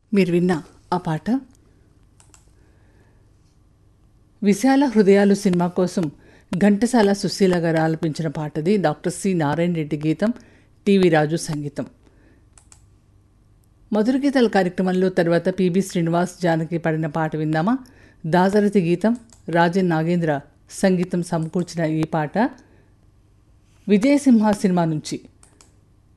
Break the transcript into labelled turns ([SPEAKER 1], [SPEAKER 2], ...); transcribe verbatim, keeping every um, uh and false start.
[SPEAKER 1] మీరు విన్న ఆ పాట విశాల హృదయాలు సినిమా కోసం ఘంటసాల సుశీల గారు ఆలపించిన పాటది. డాక్టర్ సి నారాయణ రెడ్డి గీతం, టీవీ రాజు సంగీతం. మధుర గీతాల కార్యక్రమంలో తర్వాత పిబి శ్రీనివాస్ జానకి పాడిన పాట విందామా? దాసరథి గీతం, రాజన్ నాగేంద్ర సంగీతం సమకూర్చిన ఈ పాట విజయసింహ సినిమా నుంచి